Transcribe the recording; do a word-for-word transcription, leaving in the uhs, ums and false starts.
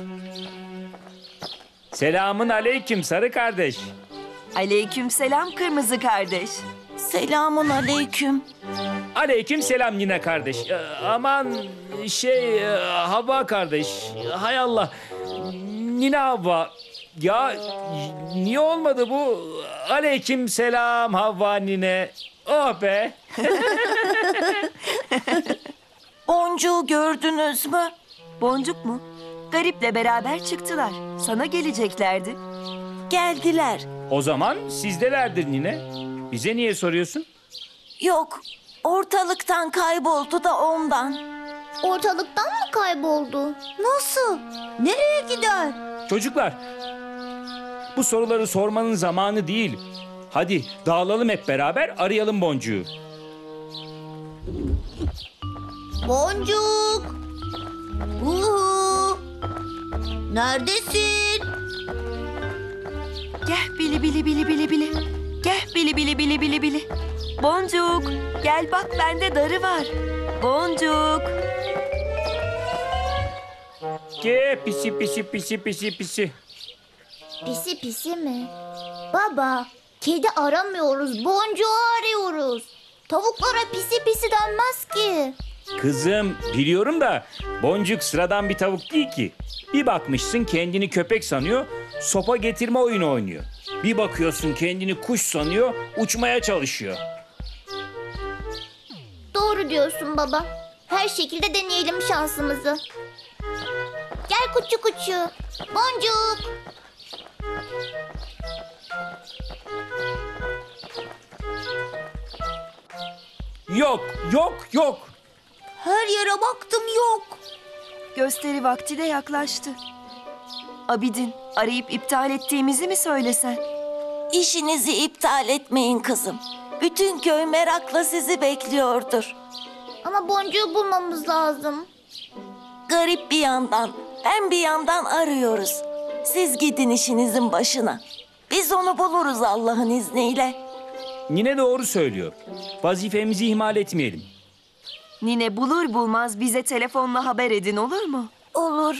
Selamın aleyküm sarı kardeş. Aleykümselam kırmızı kardeş. Selamun aleyküm. Aleyküm selam Nine kardeş. Ee, aman şey e, Havva kardeş. Hay Allah. Nine Havva. Ya niye olmadı bu? Aleyküm selam Havva Nine. Oh be. Boncuğu gördünüz mü? Boncuk mu? Garip'le beraber çıktılar. Sana geleceklerdi. Geldiler. O zaman sizdelerdir Nine. Bize niye soruyorsun? Yok, ortalıktan kayboldu da ondan. Ortalıktan mı kayboldu? Nasıl? Nereye gider? Çocuklar, bu soruları sormanın zamanı değil. Hadi dağılalım hep beraber arayalım Boncuğu. Boncuk! Uhu! Neredesin? Gel bili bili bili bili bili. Gel bili bili bili bili bili. Boncuk, gel bak bende darı var. Boncuk. Ge pisi pisi pisi pisi pisi. Pisi pisi mi? Baba, kedi aramıyoruz, boncuğu arıyoruz. Tavuklara pisi pisi denmez ki. Kızım biliyorum da Boncuk sıradan bir tavuk değil ki. Bir bakmışsın kendini köpek sanıyor, sopa getirme oyunu oynuyor. Bir bakıyorsun kendini kuş sanıyor, uçmaya çalışıyor. Doğru diyorsun baba. Her şekilde deneyelim şansımızı. Gel kuçu kuçu. Boncuk. Yok, yok, yok. Her yere baktım yok. Gösteri vakti de yaklaştı. Abidin, arayıp iptal ettiğimizi mi söylesen? İşinizi iptal etmeyin kızım. Bütün köy merakla sizi bekliyordur. Ama boncuğu bulmamız lazım. Garip bir yandan, hem bir yandan arıyoruz. Siz gidin işinizin başına. Biz onu buluruz Allah'ın izniyle. Nine doğru söylüyor. Vazifemizi ihmal etmeyelim. Nine bulur bulmaz bize telefonla haber edin olur mu? Olur.